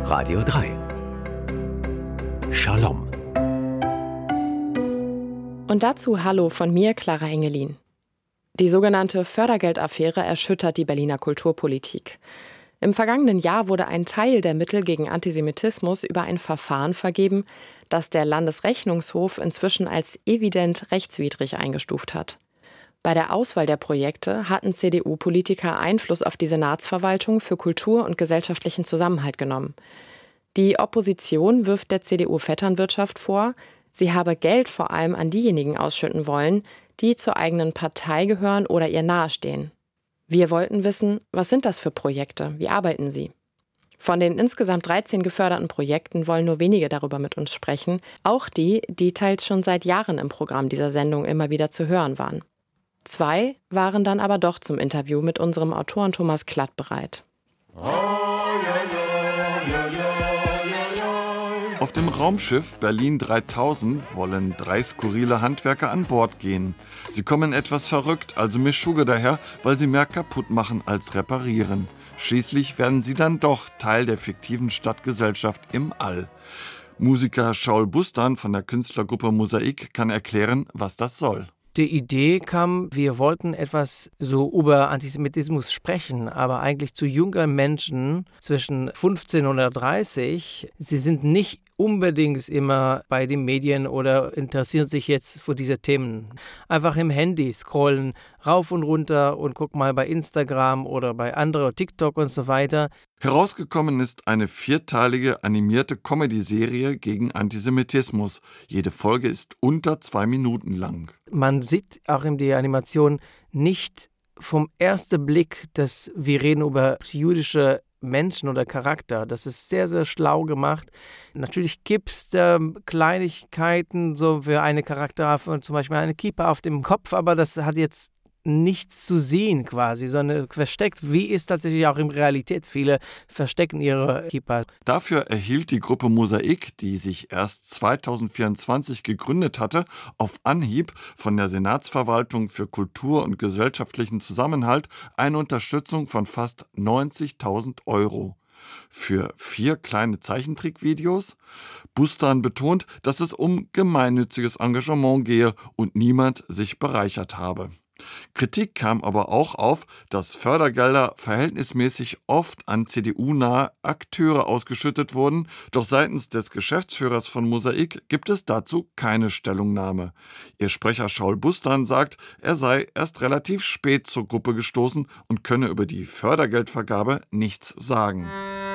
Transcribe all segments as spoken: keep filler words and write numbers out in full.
Radio drei. Shalom. Und dazu Hallo von mir, Clara Engelin. Die sogenannte Fördergeldaffäre erschüttert die Berliner Kulturpolitik. Im vergangenen Jahr wurde ein Teil der Mittel gegen Antisemitismus über ein Verfahren vergeben, das der Landesrechnungshof inzwischen als evident rechtswidrig eingestuft hat. Bei der Auswahl der Projekte hatten C D U-Politiker Einfluss auf die Senatsverwaltung für Kultur und gesellschaftlichen Zusammenhalt genommen. Die Opposition wirft der C D U-Vetternwirtschaft vor, sie habe Geld vor allem an diejenigen ausschütten wollen, die zur eigenen Partei gehören oder ihr nahestehen. Wir wollten wissen, was sind das für Projekte, wie arbeiten sie? Von den insgesamt dreizehn geförderten Projekten wollen nur wenige darüber mit uns sprechen, auch die, die teils schon seit Jahren im Programm dieser Sendung immer wieder zu hören waren. Zwei waren dann aber doch zum Interview mit unserem Autoren Thomas Klatt bereit. Auf dem Raumschiff Berlin dreitausend wollen drei skurrile Handwerker an Bord gehen. Sie kommen etwas verrückt, also Mischugge daher, weil sie mehr kaputt machen als reparieren. Schließlich werden sie dann doch Teil der fiktiven Stadtgesellschaft im All. Musiker Shaul Bustan von der Künstlergruppe Mosaik kann erklären, was das soll. Die Idee kam, wir wollten etwas so über Antisemitismus sprechen, aber eigentlich zu jüngeren Menschen zwischen fünfzehn und dreißig. Sie sind nicht unbedingt immer bei den Medien oder interessieren sich jetzt für diese Themen. Einfach im Handy scrollen rauf und runter und guck mal bei Instagram oder bei anderen, TikTok und so weiter. Herausgekommen ist eine vierteilige animierte Comedy-Serie gegen Antisemitismus. Jede Folge ist unter zwei Minuten lang. Man sieht auch in der Animation nicht vom ersten Blick, dass wir reden über jüdische Menschen oder Charakter. Das ist sehr, sehr schlau gemacht. Natürlich gibt es äh, Kleinigkeiten, so für eine Charakter, zum Beispiel eine Kippa auf dem Kopf, aber das hat jetzt nichts zu sehen quasi, sondern versteckt, wie ist tatsächlich auch in Realität. Viele verstecken ihre Kippa. Dafür erhielt die Gruppe Mosaik, die sich erst zweitausendvierundzwanzig gegründet hatte, auf Anhieb von der Senatsverwaltung für Kultur und gesellschaftlichen Zusammenhalt eine Unterstützung von fast neunzigtausend Euro. Für vier kleine Zeichentrickvideos. Bustan betont, dass es um gemeinnütziges Engagement gehe und niemand sich bereichert habe. Kritik kam aber auch auf, dass Fördergelder verhältnismäßig oft an C D U-nahe Akteure ausgeschüttet wurden, doch seitens des Geschäftsführers von Mosaik gibt es dazu keine Stellungnahme. Ihr Sprecher Shaul Bustan sagt, er sei erst relativ spät zur Gruppe gestoßen und könne über die Fördergeldvergabe nichts sagen.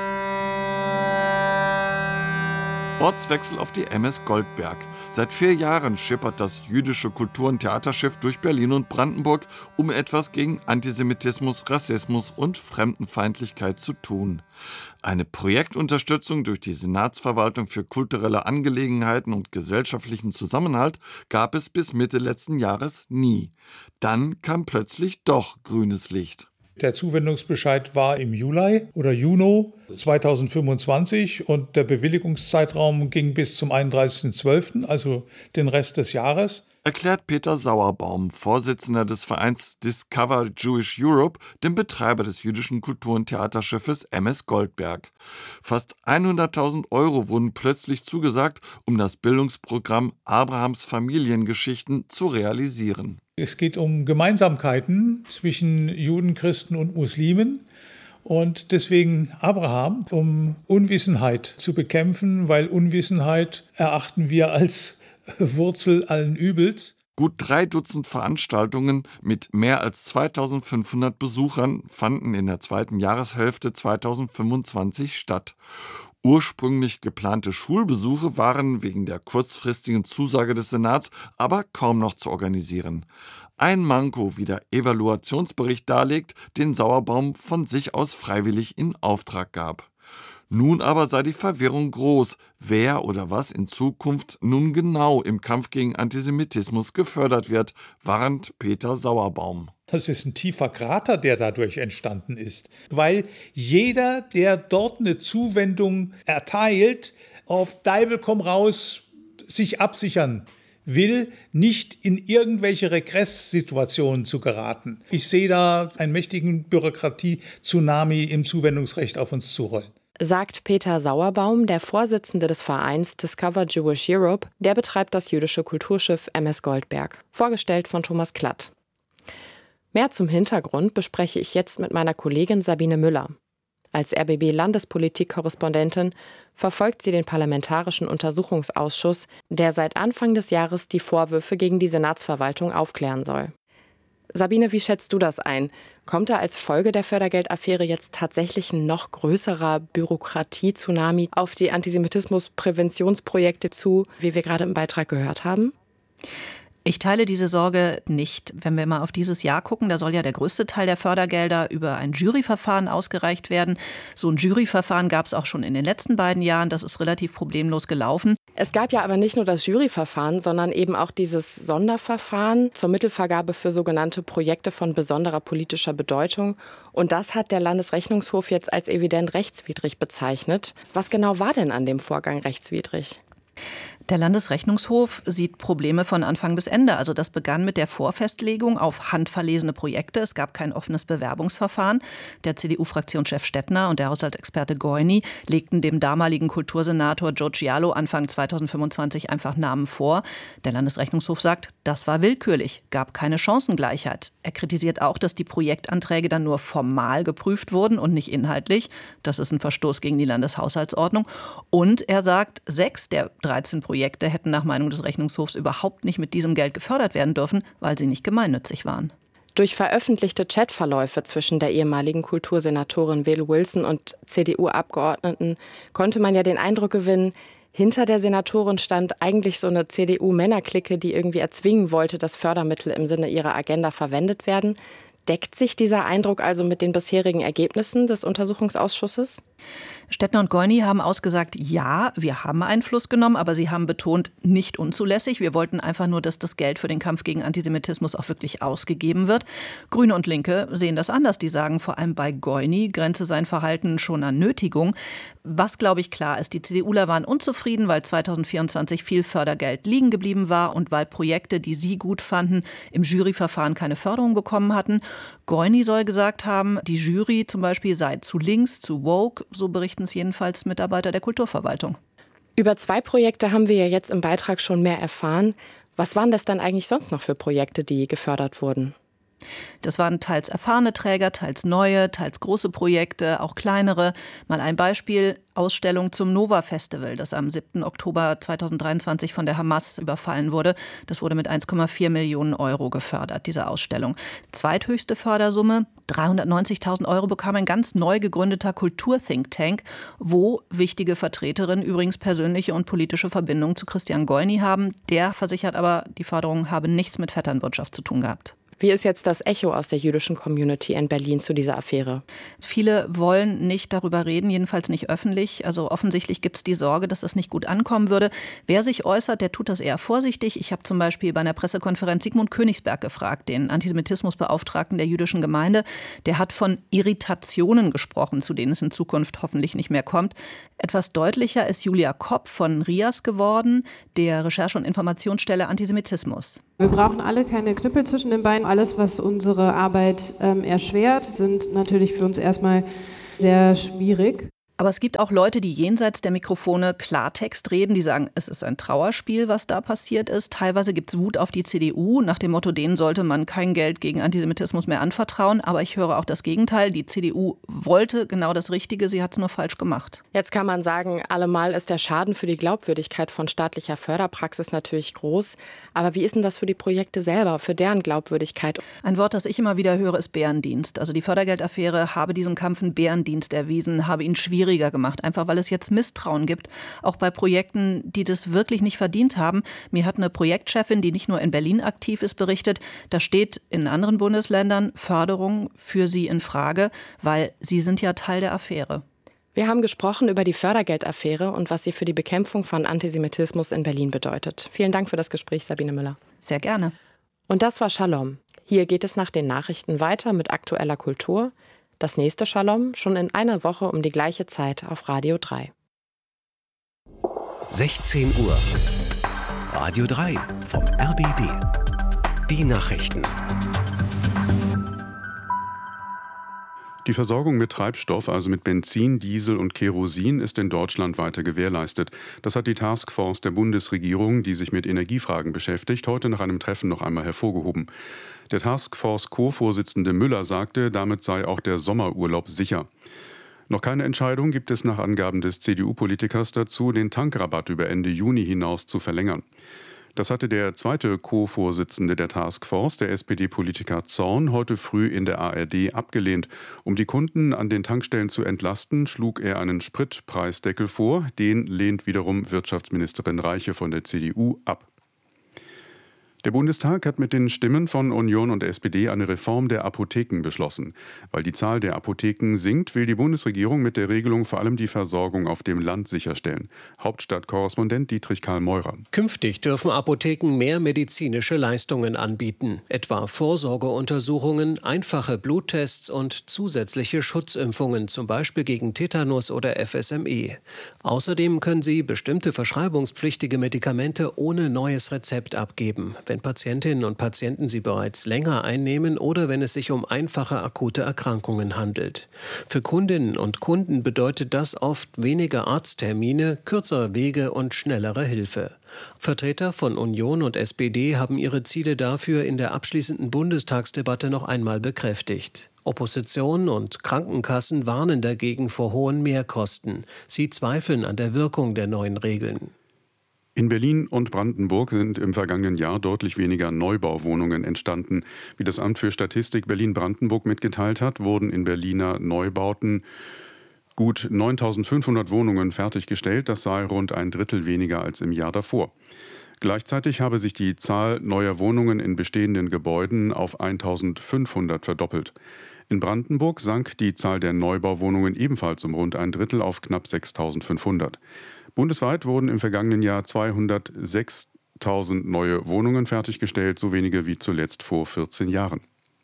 Ortswechsel auf die M S Goldberg. Seit vier Jahren schippert das jüdische Kultur- und Theaterschiff durch Berlin und Brandenburg, um etwas gegen Antisemitismus, Rassismus und Fremdenfeindlichkeit zu tun. Eine Projektunterstützung durch die Senatsverwaltung für kulturelle Angelegenheiten und gesellschaftlichen Zusammenhalt gab es bis Mitte letzten Jahres nie. Dann kam plötzlich doch grünes Licht. Der Zuwendungsbescheid war im Juli oder Juni zweitausendfünfundzwanzig und der Bewilligungszeitraum ging bis zum einunddreißigsten zwölften, also den Rest des Jahres. Erklärt Peter Sauerbaum, Vorsitzender des Vereins Discover Jewish Europe, dem Betreiber des jüdischen Kultur- und Theaterschiffes M S Goldberg. Fast hunderttausend Euro wurden plötzlich zugesagt, um das Bildungsprogramm Abrahams Familiengeschichten zu realisieren. Es geht um Gemeinsamkeiten zwischen Juden, Christen und Muslimen. Und deswegen Abraham, um Unwissenheit zu bekämpfen, weil Unwissenheit erachten wir als Wurzel allen Übels. Gut drei Dutzend Veranstaltungen mit mehr als zweitausendfünfhundert Besuchern fanden in der zweiten Jahreshälfte zweitausendfünfundzwanzig statt. Ursprünglich geplante Schulbesuche waren wegen der kurzfristigen Zusage des Senats aber kaum noch zu organisieren. Ein Manko, wie der Evaluationsbericht darlegt, den Sauerbaum von sich aus freiwillig in Auftrag gab. Nun aber sei die Verwirrung groß, wer oder was in Zukunft nun genau im Kampf gegen Antisemitismus gefördert wird, warnt Peter Sauerbaum. Das ist ein tiefer Krater, der dadurch entstanden ist, weil jeder, der dort eine Zuwendung erteilt, auf Teufel komm raus sich absichern will, nicht in irgendwelche Regresssituationen zu geraten. Ich sehe da einen mächtigen Bürokratie-Tsunami im Zuwendungsrecht auf uns zurollen. sagt Peter Sauerbaum, der Vorsitzende des Vereins Discover Jewish Europe. Der betreibt das jüdische Kulturschiff M S Goldberg, vorgestellt von Thomas Klatt. Mehr zum Hintergrund bespreche ich jetzt mit meiner Kollegin Sabine Müller. Als R B B-Landespolitik-Korrespondentin verfolgt sie den Parlamentarischen Untersuchungsausschuss, der seit Anfang des Jahres die Vorwürfe gegen die Senatsverwaltung aufklären soll. Sabine, wie schätzt du das ein? Kommt da als Folge der Fördergeldaffäre jetzt tatsächlich ein noch größerer Bürokratie-Tsunami auf die Antisemitismus-Präventionsprojekte zu, wie wir gerade im Beitrag gehört haben? Ich teile diese Sorge nicht. Wenn wir mal auf dieses Jahr gucken, da soll ja der größte Teil der Fördergelder über ein Juryverfahren ausgereicht werden. So ein Juryverfahren gab es auch schon in den letzten beiden Jahren. Das ist relativ problemlos gelaufen. Es gab ja aber nicht nur das Juryverfahren, sondern eben auch dieses Sonderverfahren zur Mittelvergabe für sogenannte Projekte von besonderer politischer Bedeutung. Und das hat der Landesrechnungshof jetzt als evident rechtswidrig bezeichnet. Was genau war denn an dem Vorgang rechtswidrig? Der Landesrechnungshof sieht Probleme von Anfang bis Ende. Also das begann mit der Vorfestlegung auf handverlesene Projekte. Es gab kein offenes Bewerbungsverfahren. Der C D U-Fraktionschef Stettner und der Haushaltsexperte Goini legten dem damaligen Kultursenator Joe Cialo Anfang zweitausendfünfundzwanzig einfach Namen vor. Der Landesrechnungshof sagt, das war willkürlich, gab keine Chancengleichheit. Er kritisiert auch, dass die Projektanträge dann nur formal geprüft wurden und nicht inhaltlich. Das ist ein Verstoß gegen die Landeshaushaltsordnung. Und er sagt, sechs der dreizehn Projekte Projekte hätten nach Meinung des Rechnungshofs überhaupt nicht mit diesem Geld gefördert werden dürfen, weil sie nicht gemeinnützig waren. Durch veröffentlichte Chatverläufe zwischen der ehemaligen Kultursenatorin Will Wilson und C D U-Abgeordneten konnte man ja den Eindruck gewinnen, hinter der Senatorin stand eigentlich so eine C D U-Männerklicke, die irgendwie erzwingen wollte, dass Fördermittel im Sinne ihrer Agenda verwendet werden. Deckt sich dieser Eindruck also mit den bisherigen Ergebnissen des Untersuchungsausschusses? Stettner und Goini haben ausgesagt, ja, wir haben Einfluss genommen, aber sie haben betont, nicht unzulässig. Wir wollten einfach nur, dass das Geld für den Kampf gegen Antisemitismus auch wirklich ausgegeben wird. Grüne und Linke sehen das anders. Die sagen vor allem bei Goini, grenze sein Verhalten schon an Nötigung. Was, glaube ich, klar ist, die CDUler waren unzufrieden, weil zweitausendvierundzwanzig viel Fördergeld liegen geblieben war und weil Projekte, die sie gut fanden, im Juryverfahren keine Förderung bekommen hatten. Goini soll gesagt haben, die Jury zum Beispiel sei zu links, zu woke, so berichten es jedenfalls Mitarbeiter der Kulturverwaltung. Über zwei Projekte haben wir ja jetzt im Beitrag schon mehr erfahren. Was waren das dann eigentlich sonst noch für Projekte, die gefördert wurden? Das waren teils erfahrene Träger, teils neue, teils große Projekte, auch kleinere. Mal ein Beispiel, Ausstellung zum Nova-Festival, das am siebten Oktober zweitausenddreiundzwanzig von der Hamas überfallen wurde. Das wurde mit eins Komma vier Millionen Euro gefördert, diese Ausstellung. Zweithöchste Fördersumme, dreihundertneunzigtausend Euro bekam ein ganz neu gegründeter Kultur-Think-Tank, wo wichtige Vertreterinnen übrigens persönliche und politische Verbindungen zu Christian Goini haben. Der versichert aber, die Förderung habe nichts mit Vetternwirtschaft zu tun gehabt. Wie ist jetzt das Echo aus der jüdischen Community in Berlin zu dieser Affäre? Viele wollen nicht darüber reden, jedenfalls nicht öffentlich. Also offensichtlich gibt es die Sorge, dass das nicht gut ankommen würde. Wer sich äußert, der tut das eher vorsichtig. Ich habe zum Beispiel bei einer Pressekonferenz Sigmund Königsberg gefragt, den Antisemitismusbeauftragten der jüdischen Gemeinde. Der hat von Irritationen gesprochen, zu denen es in Zukunft hoffentlich nicht mehr kommt. Etwas deutlicher ist Julia Kopp von R I A S geworden, der Recherche- und Informationsstelle Antisemitismus. Wir brauchen alle keine Knüppel zwischen den Beinen. Alles, was unsere Arbeit ähm, erschwert, sind natürlich für uns erstmal sehr schwierig. Aber es gibt auch Leute, die jenseits der Mikrofone Klartext reden, die sagen, es ist ein Trauerspiel, was da passiert ist. Teilweise gibt es Wut auf die C D U, nach dem Motto, denen sollte man kein Geld gegen Antisemitismus mehr anvertrauen. Aber ich höre auch das Gegenteil. Die C D U wollte genau das Richtige, sie hat es nur falsch gemacht. Jetzt kann man sagen, allemal ist der Schaden für die Glaubwürdigkeit von staatlicher Förderpraxis natürlich groß. Aber wie ist denn das für die Projekte selber, für deren Glaubwürdigkeit? Ein Wort, das ich immer wieder höre, ist Bärendienst. Also die Fördergeldaffäre habe diesem Kampf einen Bärendienst erwiesen, habe ihn schwierig gemacht, einfach weil es jetzt Misstrauen gibt, auch bei Projekten, die das wirklich nicht verdient haben. Mir hat eine Projektchefin, die nicht nur in Berlin aktiv ist, berichtet, da steht in anderen Bundesländern Förderung für sie in Frage, weil sie sind ja Teil der Affäre. Wir haben gesprochen über die Fördergeldaffäre und was sie für die Bekämpfung von Antisemitismus in Berlin bedeutet. Vielen Dank für das Gespräch, Sabine Müller. Sehr gerne. Und das war Shalom. Hier geht es nach den Nachrichten weiter mit aktueller Kultur. Das nächste Shalom schon in einer Woche um die gleiche Zeit auf Radio drei. sechzehn Uhr. Radio drei vom R B B. Die Nachrichten. Die Versorgung mit Treibstoff, also mit Benzin, Diesel und Kerosin, ist in Deutschland weiter gewährleistet. Das hat die Taskforce der Bundesregierung, die sich mit Energiefragen beschäftigt, heute nach einem Treffen noch einmal hervorgehoben. Der Taskforce-Co-Vorsitzende Müller sagte, damit sei auch der Sommerurlaub sicher. Noch keine Entscheidung gibt es nach Angaben des C D U-Politikers dazu, den Tankrabatt über Ende Juni hinaus zu verlängern. Das hatte der zweite Co-Vorsitzende der Taskforce, der S P D-Politiker Zorn, heute früh in der A R D abgelehnt. Um die Kunden an den Tankstellen zu entlasten, schlug er einen Spritpreisdeckel vor. Den lehnt wiederum Wirtschaftsministerin Reiche von der C D U ab. Der Bundestag hat mit den Stimmen von Union und S P D eine Reform der Apotheken beschlossen. Weil die Zahl der Apotheken sinkt, will die Bundesregierung mit der Regelung vor allem die Versorgung auf dem Land sicherstellen. Hauptstadtkorrespondent Dietrich Karl Meurer. Künftig dürfen Apotheken mehr medizinische Leistungen anbieten, etwa Vorsorgeuntersuchungen, einfache Bluttests und zusätzliche Schutzimpfungen, zum Beispiel gegen Tetanus oder F S M E. Außerdem können sie bestimmte verschreibungspflichtige Medikamente ohne neues Rezept abgeben, wenn Patientinnen und Patienten sie bereits länger einnehmen oder wenn es sich um einfache akute Erkrankungen handelt. Für Kundinnen und Kunden bedeutet das oft weniger Arzttermine, kürzere Wege und schnellere Hilfe. Vertreter von Union und S P D haben ihre Ziele dafür in der abschließenden Bundestagsdebatte noch einmal bekräftigt. Opposition und Krankenkassen warnen dagegen vor hohen Mehrkosten. Sie zweifeln an der Wirkung der neuen Regeln. In Berlin und Brandenburg sind im vergangenen Jahr deutlich weniger Neubauwohnungen entstanden. Wie das Amt für Statistik Berlin-Brandenburg mitgeteilt hat, wurden in Berliner Neubauten gut neuntausendfünfhundert Wohnungen fertiggestellt. Das sei rund ein Drittel weniger als im Jahr davor. Gleichzeitig habe sich die Zahl neuer Wohnungen in bestehenden Gebäuden auf eintausendfünfhundert verdoppelt. In Brandenburg sank die Zahl der Neubauwohnungen ebenfalls um rund ein Drittel auf knapp sechstausendfünfhundert. Bundesweit wurden im vergangenen Jahr zweihundertsechstausend neue Wohnungen fertiggestellt, so wenige wie zuletzt vor vierzehn Jahren.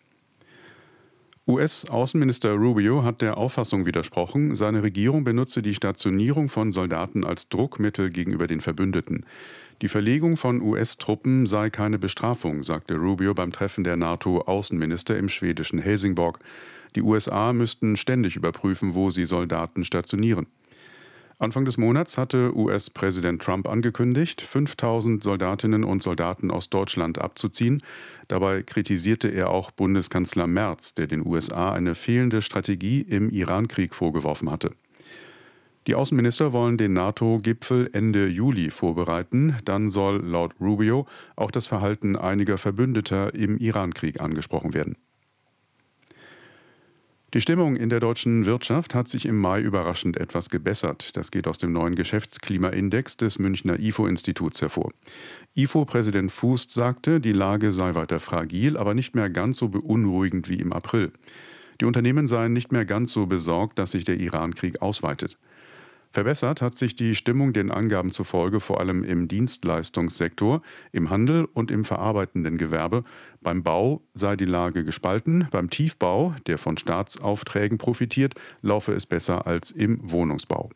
U S-Außenminister Rubio hat der Auffassung widersprochen, seine Regierung benutze die Stationierung von Soldaten als Druckmittel gegenüber den Verbündeten. Die Verlegung von U S-Truppen sei keine Bestrafung, sagte Rubio beim Treffen der NATO-Außenminister im schwedischen Helsingborg. Die U S A müssten ständig überprüfen, wo sie Soldaten stationieren. Anfang des Monats hatte U S-Präsident Trump angekündigt, fünftausend Soldatinnen und Soldaten aus Deutschland abzuziehen. Dabei kritisierte er auch Bundeskanzler Merz, der den U S A eine fehlende Strategie im Iran-Krieg vorgeworfen hatte. Die Außenminister wollen den NATO-Gipfel Ende Juli vorbereiten. Dann soll laut Rubio auch das Verhalten einiger Verbündeter im Iran-Krieg angesprochen werden. Die Stimmung in der deutschen Wirtschaft hat sich im Mai überraschend etwas gebessert. Das geht aus dem neuen Geschäftsklimaindex des Münchner I F O-Instituts hervor. I F O-Präsident Fußt sagte, die Lage sei weiter fragil, aber nicht mehr ganz so beunruhigend wie im April. Die Unternehmen seien nicht mehr ganz so besorgt, dass sich der Iran-Krieg ausweitet. Verbessert hat sich die Stimmung den Angaben zufolge vor allem im Dienstleistungssektor, im Handel und im verarbeitenden Gewerbe. Beim Bau sei die Lage gespalten, beim Tiefbau, der von Staatsaufträgen profitiert, laufe es besser als im Wohnungsbau.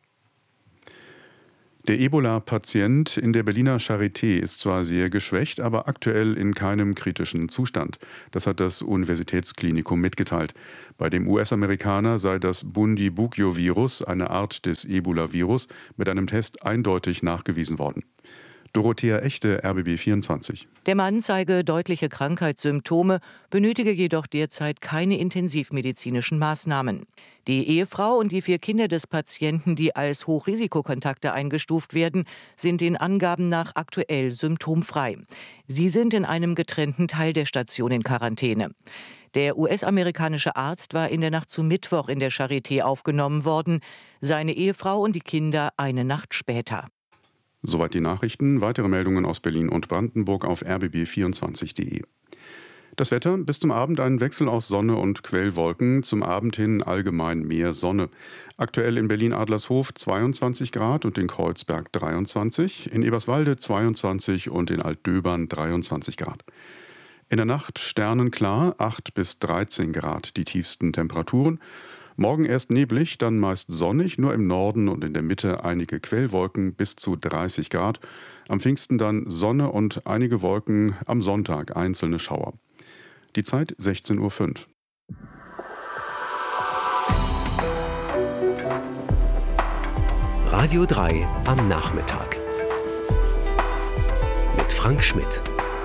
Der Ebola-Patient in der Berliner Charité ist zwar sehr geschwächt, aber aktuell in keinem kritischen Zustand. Das hat das Universitätsklinikum mitgeteilt. Bei dem U S-Amerikaner sei das Bundibugyo-Virus, eine Art des Ebola-Virus, mit einem Test eindeutig nachgewiesen worden. Dorothea Echte, R B B vierundzwanzig. Der Mann zeige deutliche Krankheitssymptome, benötige jedoch derzeit keine intensivmedizinischen Maßnahmen. Die Ehefrau und die vier Kinder des Patienten, die als Hochrisikokontakte eingestuft werden, sind den Angaben nach aktuell symptomfrei. Sie sind in einem getrennten Teil der Station in Quarantäne. Der U S-amerikanische Arzt war in der Nacht zu Mittwoch in der Charité aufgenommen worden, seine Ehefrau und die Kinder eine Nacht später. Soweit die Nachrichten. Weitere Meldungen aus Berlin und Brandenburg auf r b b vierundzwanzig punkt d e. Das Wetter: bis zum Abend ein Wechsel aus Sonne und Quellwolken, zum Abend hin allgemein mehr Sonne. Aktuell in Berlin-Adlershof zweiundzwanzig Grad und in Kreuzberg dreiundzwanzig, in Eberswalde zweiundzwanzig und in Altdöbern dreiundzwanzig Grad. In der Nacht sternenklar, acht bis dreizehn Grad die tiefsten Temperaturen. Morgen erst neblig, dann meist sonnig, nur im Norden und in der Mitte einige Quellwolken bis zu dreißig Grad. Am Pfingsten dann Sonne und einige Wolken, am Sonntag einzelne Schauer. Die Zeit sechzehn Uhr fünf. Radio drei am Nachmittag. Mit Frank Schmidt.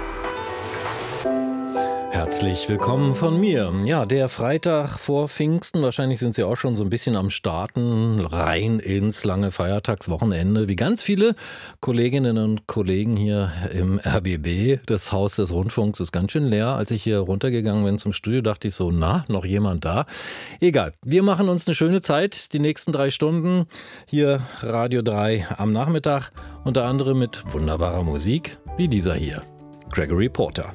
Herzlich willkommen von mir. Ja, der Freitag vor Pfingsten, wahrscheinlich sind Sie auch schon so ein bisschen am Starten, rein ins lange Feiertagswochenende, wie ganz viele Kolleginnen und Kollegen hier im R B B. Das Haus des Rundfunks ist ganz schön leer. Als ich hier runtergegangen bin zum Studio, dachte ich so, na, noch jemand da? Egal, wir machen uns eine schöne Zeit, die nächsten drei Stunden. Hier Radio drei am Nachmittag, unter anderem mit wunderbarer Musik wie dieser hier, Gregory Porter.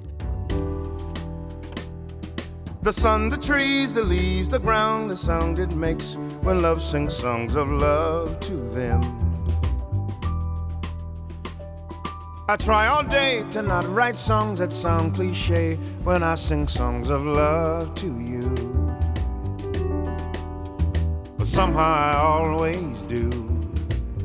The sun, the trees, the leaves, the ground, the sound it makes when love sings songs of love to them. I try all day to not write songs that sound cliche when I sing songs of love to you. But somehow I always